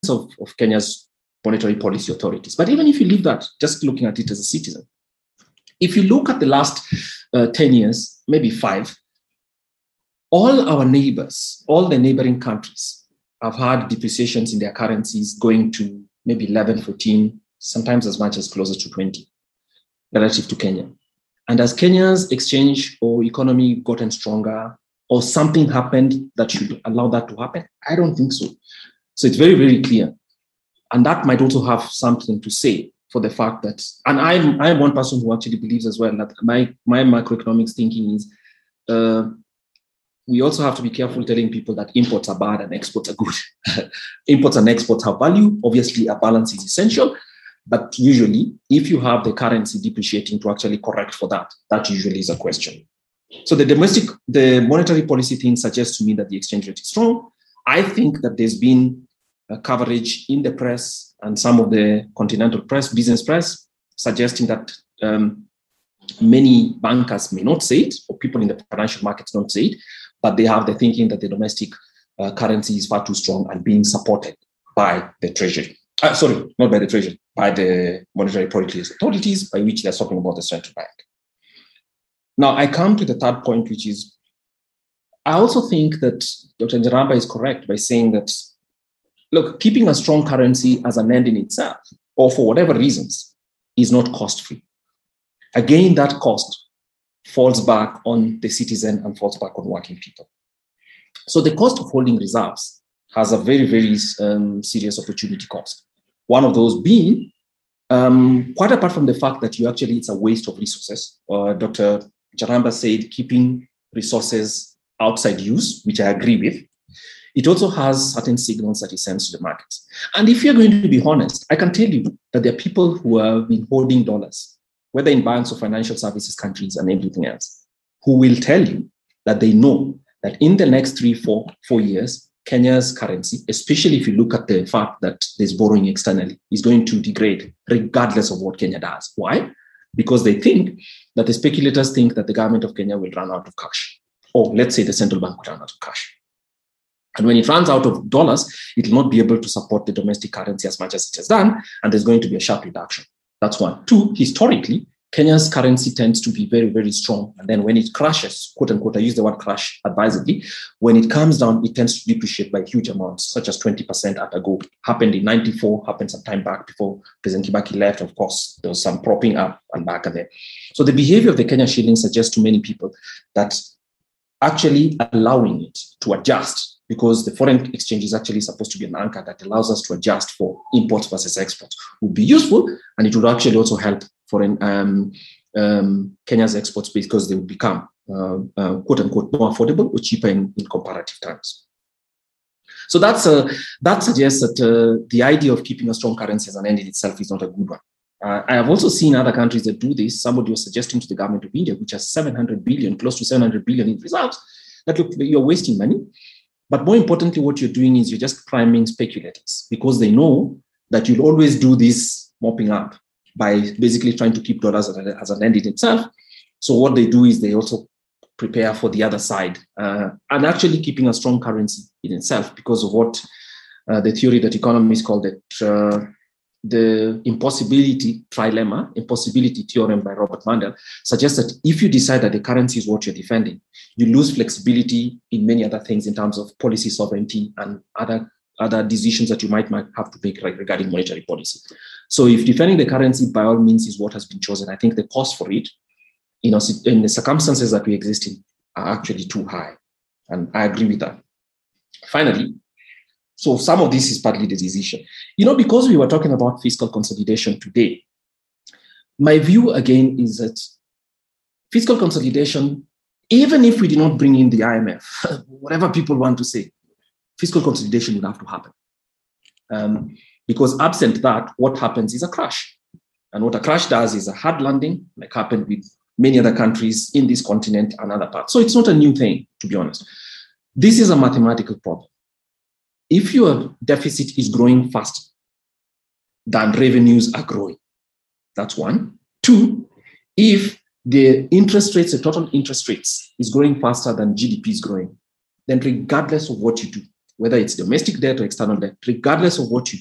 of Kenya's monetary policy authorities. But even if you leave that, just looking at it as a citizen, if you look at the last 10 years, maybe 5, all our neighbors, all the neighboring countries have had depreciations in their currencies going to maybe 11, 14, sometimes as much as closer to 20 relative to Kenya. And as Kenya's exchange or economy gotten stronger, or something happened that should allow that to happen? I don't think so. So it's very, very clear. And that might also have something to say for the fact that, and I'm one person who actually believes as well that my macroeconomics thinking is we also have to be careful telling people that imports are bad and exports are good. Imports and exports have value. Obviously, a balance is essential. But usually, if you have the currency depreciating to actually correct for that, that usually is a question. So the monetary policy thing suggests to me that the exchange rate is strong. I think that there's been coverage in the press and some of the continental press, business press, suggesting that many bankers may not say it, or people in the financial markets don't say it, but they have the thinking that the domestic currency is far too strong and being supported by the treasury. Sorry, not by the treasury, by the monetary policy authorities, by which they're talking about the central bank. Now, I come to the third point, which is, I also think that Dr. Njaramba is correct by saying that, look, keeping a strong currency as an end in itself, or for whatever reasons, is not cost-free. Again, that cost falls back on the citizen and falls back on working people. So the cost of holding reserves has a very, very serious opportunity cost. One of those being, quite apart from the fact that it's a waste of resources. Dr. Njaramba said keeping resources outside use, which I agree with. It also has certain signals that it sends to the markets. And if you're going to be honest, I can tell you that there are people who have been holding dollars, whether in banks or financial services countries and everything else, who will tell you that they know that in the next 3-4 years, Kenya's currency, especially if you look at the fact that there's borrowing externally, is going to degrade regardless of what Kenya does. Why? Because they think that the speculators think that the government of Kenya will run out of cash. Or let's say the central bank will run out of cash. And when it runs out of dollars, it will not be able to support the domestic currency as much as it has done, and there's going to be a sharp reduction. That's one. 2, historically, Kenya's currency tends to be very, very strong. And then when it crashes, quote unquote, I use the word crash advisedly, when it comes down, it tends to depreciate by huge amounts, such as 20% at a go. Happened in 94, happened some time back before President Kibaki left. Of course, there was some propping up and back and there. So the behavior of the Kenya shilling suggests to many people that actually allowing it to adjust, because the foreign exchange is actually supposed to be an anchor that allows us to adjust for imports versus exports, would be useful, and it would actually also help foreign Kenya's exports because they would become quote unquote more affordable or cheaper in comparative terms. So that suggests that the idea of keeping a strong currency as an end in itself is not a good one. I have also seen other countries that do this. Somebody was suggesting to the government of India, which has 700 billion, close to 700 billion in reserves, that look, you're wasting money. But more importantly, what you're doing is you're just priming speculators, because they know that you'll always do this mopping up by basically trying to keep dollars as an end in itself. So what they do is they also prepare for the other side, and actually keeping a strong currency in itself, because of what the theory that economists call the impossibility trilemma, impossibility theorem by Robert Mundell, suggests that if you decide that the currency is what you're defending, you lose flexibility in many other things in terms of policy sovereignty and other decisions that you might have to make regarding monetary policy. So if defending the currency by all means is what has been chosen, I think the cost for it, in the circumstances that we exist in, are actually too high. And I agree with that. Finally, so some of this is partly the decision. Because we were talking about fiscal consolidation today, my view again is that fiscal consolidation, even if we did not bring in the IMF, whatever people want to say, fiscal consolidation would have to happen. Because absent that, what happens is a crash. And what a crash does is a hard landing, like happened with many other countries in this continent and other parts. So it's not a new thing, to be honest. This is a mathematical problem. If your deficit is growing faster than revenues are growing, that's one. 2, if the interest rates, the total interest rates is growing faster than GDP is growing, then regardless of what you do, whether it's domestic debt or external debt, regardless of what you